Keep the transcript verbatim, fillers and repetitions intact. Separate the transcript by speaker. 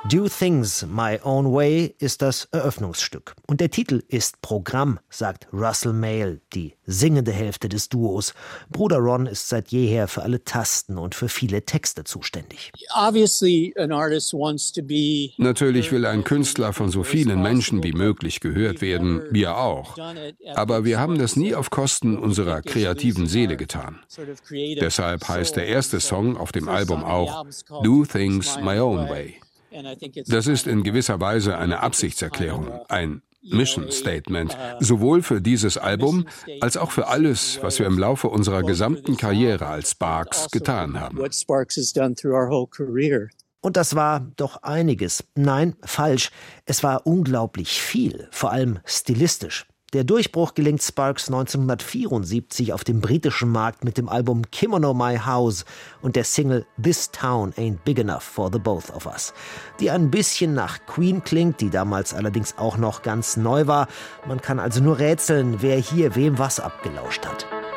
Speaker 1: Do Things My Own Way ist das Eröffnungsstück. Und der Titel ist Programm, sagt Russell Mael, die singende Hälfte des Duos. Bruder Ron ist seit jeher für alle Tasten und für viele Texte zuständig.
Speaker 2: Natürlich will ein Künstler von so vielen Menschen wie möglich gehört werden, wir auch. Aber wir haben das nie auf Kosten unserer kreativen Seele getan. Deshalb heißt der erste Song auf dem Album auch Do Things My Own Way. Das ist in gewisser Weise eine Absichtserklärung, ein Mission Statement, sowohl für dieses Album als auch für alles, was wir im Laufe unserer gesamten Karriere als Sparks getan haben.
Speaker 1: Und das war doch einiges. Nein, falsch. Es war unglaublich viel, vor allem stilistisch. Der Durchbruch gelingt Sparks neunzehnhundertvierundsiebzig auf dem britischen Markt mit dem Album Kimono My House und der Single This Town Ain't Big Enough for the Both of Us, die ein bisschen nach Queen klingt, die damals allerdings auch noch ganz neu war. Man kann also nur rätseln, wer hier wem was abgelauscht hat.